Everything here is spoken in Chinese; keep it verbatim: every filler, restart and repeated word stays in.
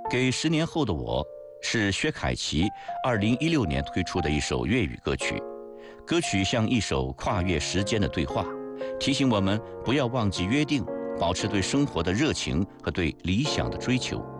给十年后的我是薛凯琪二零一六年推出的一首粤语歌曲，歌曲像一首跨越时间的对话，提醒我们不要忘记约定，保持对生活的热情和对理想的追求。